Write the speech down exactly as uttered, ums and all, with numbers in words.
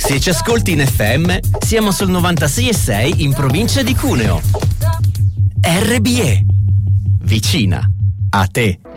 Se ci ascolti in F M, siamo sul novantasei e sei in provincia di Cuneo. R B E. Vicina a te.